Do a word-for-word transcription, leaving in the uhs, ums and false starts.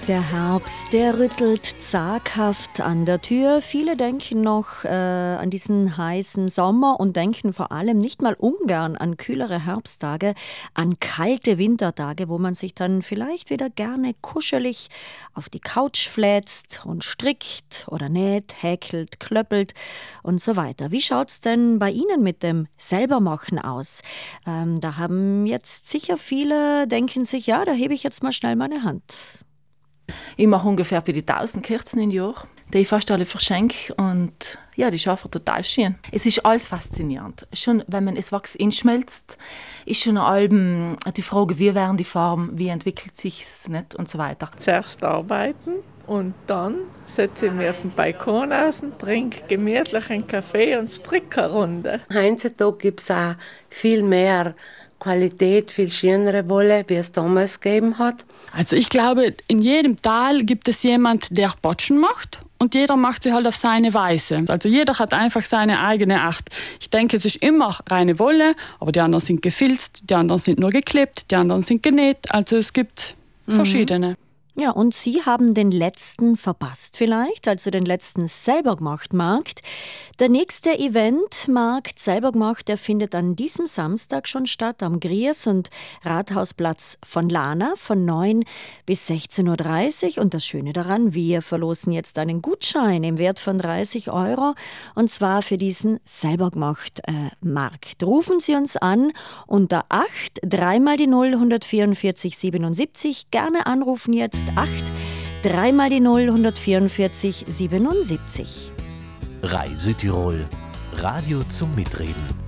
Der Herbst, der rüttelt zaghaft an der Tür. Viele denken noch äh, an diesen heißen Sommer und denken vor allem nicht mal ungern an kühlere Herbsttage, an kalte Wintertage, wo man sich dann vielleicht wieder gerne kuschelig auf die Couch flätzt und strickt oder näht, häkelt, klöppelt und so weiter. Wie schaut's denn bei Ihnen mit dem Selbermachen aus? Ähm, da haben jetzt sicher viele, denken sich, ja, da hebe ich jetzt mal schnell meine Hand. Ich mache ungefähr bei die tausend Kerzen im Jahr, die ich fast alle verschenke und ja, die schaffen total schön. Es ist alles faszinierend. Schon wenn man das Wachs inschmelzt, ist schon allem die Frage, wie werden die Farben, wie entwickelt sich's nicht und so weiter. Zuerst arbeiten und dann setze ich mich auf den Balkon aus und trinke gemütlich einen Kaffee und stricke eine Runde. Heutzutage gibt es auch viel mehr Qualität, viel schönere Wolle, wie es damals gegeben hat. Also ich glaube, in jedem Tal gibt es jemand, der Botschen macht und jeder macht sie halt auf seine Weise. Also jeder hat einfach seine eigene Art. Ich denke, es ist immer reine Wolle, aber die anderen sind gefilzt, die anderen sind nur geklebt, die anderen sind genäht. Also es gibt mhm. verschiedene. Ja, und Sie haben den letzten verpasst vielleicht, also den letzten Selbergemacht-Markt. Der nächste Event, Markt Selbergemacht, der findet an diesem Samstag schon statt, am Griers- und Rathausplatz von Lana von neun bis sechzehn Uhr dreißig. Und das Schöne daran, wir verlosen jetzt einen Gutschein im Wert von dreißig Euro, und zwar für diesen Selbergemacht-Markt. Rufen Sie uns an unter acht, dreimal die null, hundertvierundvierzig siebenundsiebzig. Gerne anrufen jetzt. acht, dreimal die null, hundertvierundvierzig siebenundsiebzig. Reise Tirol. Radio zum Mitreden.